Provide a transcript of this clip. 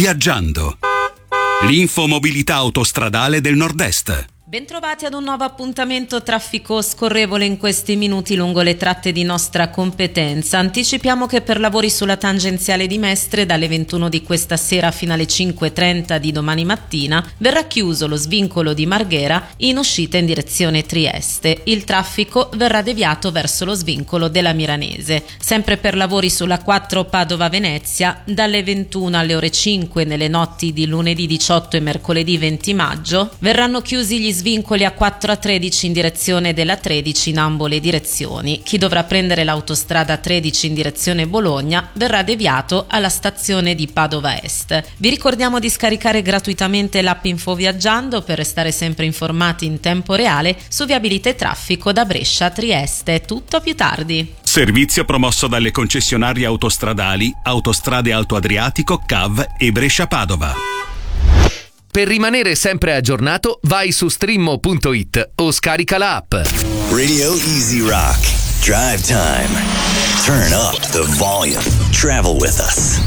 Viaggiando. L'infomobilità autostradale del Nord-Est. Bentrovati ad un nuovo appuntamento traffico scorrevole in questi minuti lungo le tratte di nostra competenza. Anticipiamo che per lavori sulla tangenziale di Mestre dalle 21 di questa sera fino alle 5:30 di domani mattina verrà chiuso lo svincolo di Marghera in uscita in direzione Trieste. Il traffico verrà deviato verso lo svincolo della Miranese. Sempre per lavori sulla 4 Padova-Venezia dalle 21 alle ore 5 nelle notti di lunedì 18 e mercoledì 20 maggio verranno chiusi gli svincoli a 4 a 13 in direzione della 13 in ambo le direzioni. Chi dovrà prendere l'autostrada 13 in direzione Bologna verrà deviato alla stazione di Padova Est. Vi ricordiamo di scaricare gratuitamente l'app Info Viaggiando per restare sempre informati in tempo reale su viabilità e traffico da Brescia a Trieste. Tutto più tardi. Servizio promosso dalle concessionarie autostradali Autostrade Alto Adriatico, CAV e Brescia-Padova. Per rimanere sempre aggiornato, vai su streammo.it o scarica l'app. Radio Easy Rock. Drive time. Turn up the volume. Travel with us.